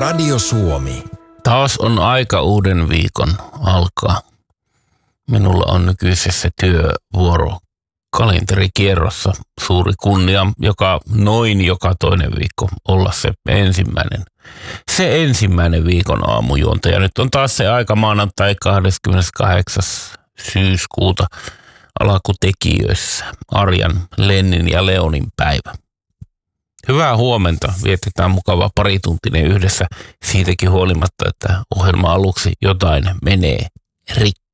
Radio Suomi. Taas on aika uuden viikon alkaa. Minulla on nykyisessä työvuorokalenterikierrossa suuri kunnia, joka toinen viikko olla se ensimmäinen viikon aamujuontaja. Nyt on taas se aika maanantai 28. syyskuuta alakutekijöissä Arjan, Lennin ja Leonin päivä. Hyvää huomenta. Vietetään mukava parituntinen yhdessä siitäkin huolimatta, että ohjelma aluksi jotain menee rikki.